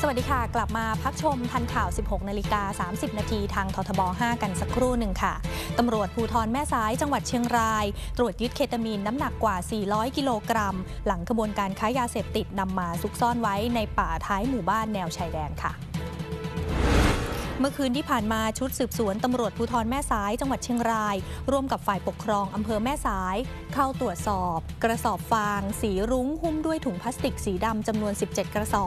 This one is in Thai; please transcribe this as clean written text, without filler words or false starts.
วัสดีค่ะกลับมาพักชมทันข่าว 16:30 นาทีทางททบ 5 กันสักครู่หนึ่งค่ะตำรวจภูธรแม่สายจังหวัดเชียงรายตรวจยึดเคตามีนน้ำหนักกว่า 400 กิโลกรัมหลังขบวนการค้ายาเสพติดนำมาซุกซ่อนไว้ในป่าท้ายหมู่บ้านแนวชายแดนค่ะเมื่อคืนที่ผ่านมาชุดสืบสวนตำรวจภูธรแม่สายจังหวัดเชียงรายร่วมกับฝ่ายปกครองอำเภอแม่สายเข้าตรวจสอบกระสอบฟางสีรุ้งหุ้มด้วยถุงพลาสติกสีดำจำนวน17 กระสอบ